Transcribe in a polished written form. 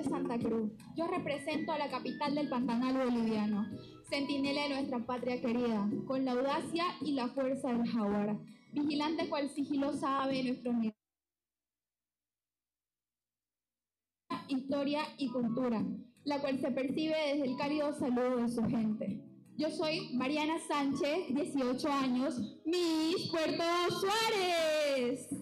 Sánchez Santa Cruz. Yo represento a la capital del Pantanal boliviano, centinela de nuestra patria querida, con la audacia y la fuerza del jaguar, vigilante cual sigilosa ave de nuestro nivel. Historia y cultura, la cual se percibe desde el cálido saludo de su gente. Yo soy Mariana Sánchez, 18 años, Miss Puerto Suárez.